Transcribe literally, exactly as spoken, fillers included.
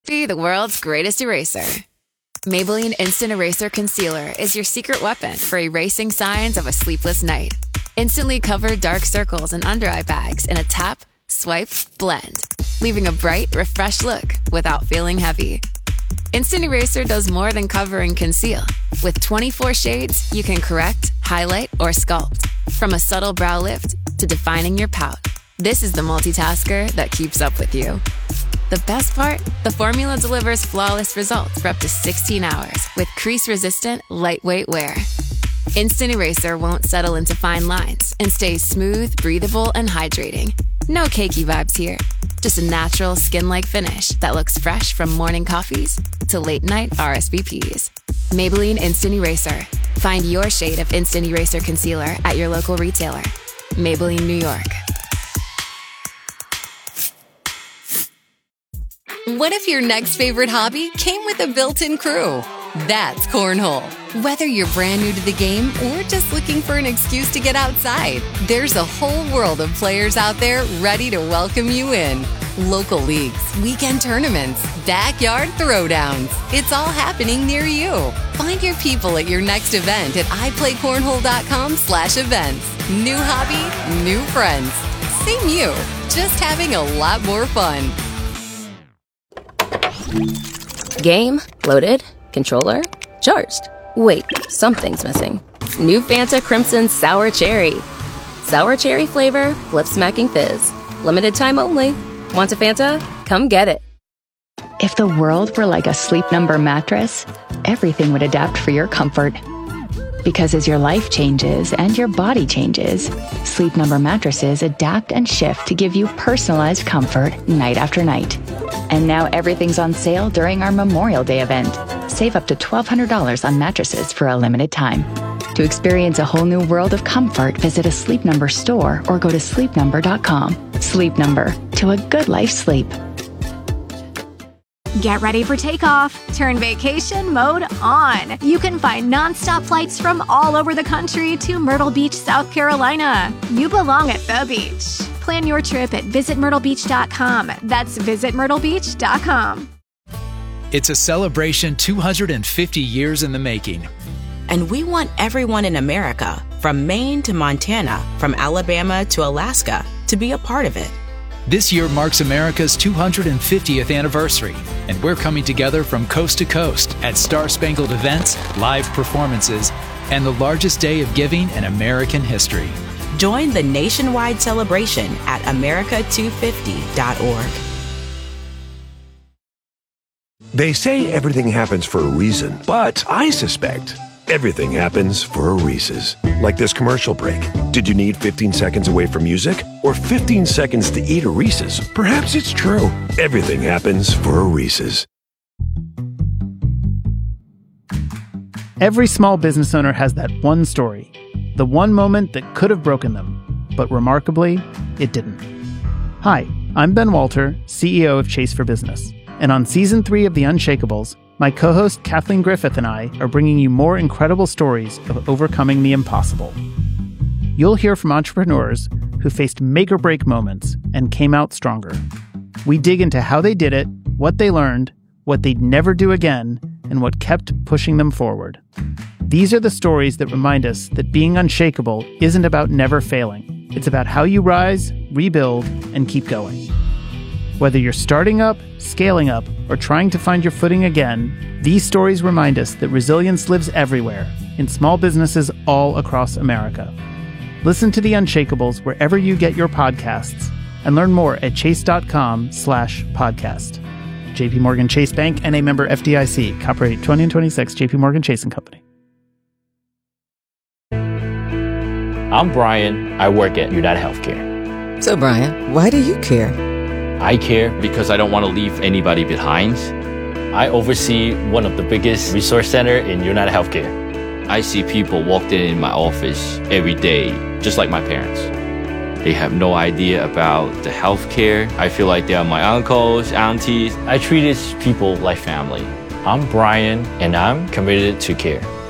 Be the world's greatest eraser. Maybelline Instant Eraser Concealer is your secret weapon for erasing signs of a sleepless night. Instantly cover dark circles and under-eye bags in a tap, swipe, blend, leaving a bright, refreshed look without feeling heavy. Instant Eraser does more than cover and conceal. With twenty-four shades, you can correct, highlight, or sculpt. From a subtle brow lift to defining your pout, this is the multitasker that keeps up with you. The best part? The formula delivers flawless results for up to sixteen hours with crease-resistant, lightweight wear. Instant Eraser won't settle into fine lines and stays smooth, breathable, and hydrating. No cakey vibes here. Just a natural, skin-like finish that looks fresh from morning coffees to late-night R S V Ps. Maybelline Instant Eraser. Find your shade of Instant Eraser Concealer at your local retailer. Maybelline, New York. What if your next favorite hobby came with a built-in crew? That's Cornhole. Whether you're brand new to the game or just looking for an excuse to get outside, there's a whole world of players out there ready to welcome you in. Local leagues, weekend tournaments, backyard throwdowns. It's all happening near you. Find your people at your next event at iPlayCornhole.com slash events. New hobby, new friends. Same you, just having a lot more fun. Game, loaded, controller, charged. Wait, something's missing. New Fanta Crimson Sour Cherry. Sour cherry flavor, lip-smacking fizz. Limited time only. Want a Fanta? Come get it. If the world were like a Sleep Number mattress, everything would adapt for your comfort. Because as your life changes and your body changes, Sleep Number mattresses adapt and shift to give you personalized comfort night after night. And now everything's on sale during our Memorial Day event. Save up to twelve hundred dollars on mattresses for a limited time. To experience a whole new world of comfort, visit a Sleep Number store or go to sleep number dot com. Sleep Number, to a good life sleep. Get ready for takeoff. Turn vacation mode on. You can find nonstop flights from all over the country to Myrtle Beach, South Carolina. You belong at the beach. Plan your trip at visit myrtle beach dot com. That's visit myrtle beach dot com. It's a celebration two hundred fifty years in the making. And we want everyone in America, from Maine to Montana, from Alabama to Alaska, to be a part of it. This year marks America's two hundred fiftieth anniversary, and we're coming together from coast to coast at Star-Spangled events, live performances, and the largest day of giving in American history. Join the nationwide celebration at america two fifty dot org. They say everything happens for a reason, but I suspect everything happens for a Reese's. Like this commercial break. Did you need fifteen seconds away from music? Or fifteen seconds to eat a Reese's? Perhaps it's true. Everything happens for a Reese's. Every small business owner has that one story. The one moment that could have broken them. But remarkably, it didn't. Hi, I'm Ben Walter, C E O of Chase for Business. And on Season three of The Unshakables, my co-host Kathleen Griffith and I are bringing you more incredible stories of overcoming the impossible. You'll hear from entrepreneurs who faced make-or-break moments and came out stronger. We dig into how they did it, what they learned, what they'd never do again, and what kept pushing them forward. These are the stories that remind us that being unshakable isn't about never failing. It's about how you rise, rebuild, and keep going. Whether you're starting up, scaling up, or trying to find your footing again, these stories remind us that resilience lives everywhere, in small businesses all across America. Listen to The Unshakables wherever you get your podcasts, and learn more at chase.com slash podcast. J P Morgan Chase Bank, N A member F D I C, copyright twenty twenty-six, J P Morgan Chase and Company. I'm Brian. I work at United Healthcare. So, Brian, why do you care? I care because I don't want to leave anybody behind. I oversee one of the biggest resource centers in United Healthcare. I see people walk in in my office every day, just like my parents. They have no idea about the healthcare. I feel like they are my uncles, aunties. I treat these people like family. I'm Brian, and I'm committed to care.